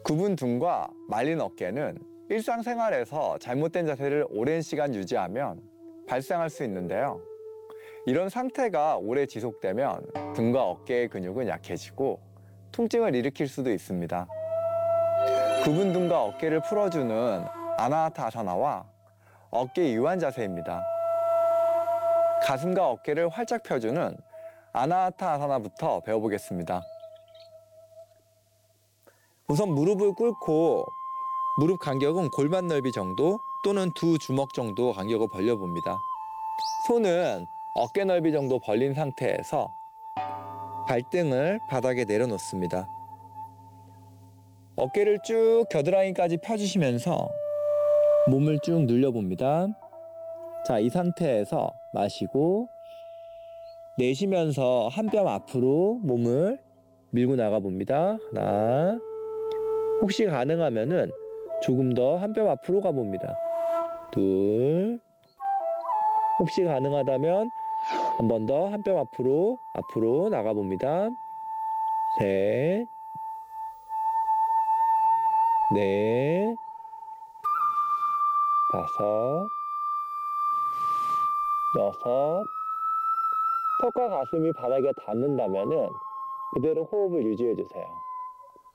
굽은 등과 말린 어깨는 일상생활에서 잘못된 자세를 오랜 시간 유지하면 발생할 수 있는데요. 이런 상태가 오래 지속되면 등과 어깨의 근육은 약해지고 통증을 일으킬 수도 있습니다. 굽은 등과 어깨를 풀어주는 아나하타 아사나와 어깨 이완 자세입니다. 가슴과 어깨를 활짝 펴주는 아나하타 아사나부터 배워보겠습니다. 우선 무릎을 꿇고 무릎 간격은 골반 넓이 정도 또는 두 주먹 정도 간격을 벌려봅니다. 손은 어깨 넓이 정도 벌린 상태에서 발등을 바닥에 내려놓습니다. 어깨를 쭉 겨드랑이까지 펴주시면서 몸을 쭉 늘려봅니다. 자, 이 상태에서 마시고 내쉬면서 한 뼘 앞으로 몸을 밀고 나가봅니다. 하나, 혹시 가능하면은 조금 더 한 뼘 앞으로 가봅니다. 둘, 혹시 가능하다면 한 번 더 한 뼘 앞으로 나가봅니다. 셋, 넷, 다섯, 여섯. 턱과 가슴이 바닥에 닿는다면은 그대로 호흡을 유지해 주세요.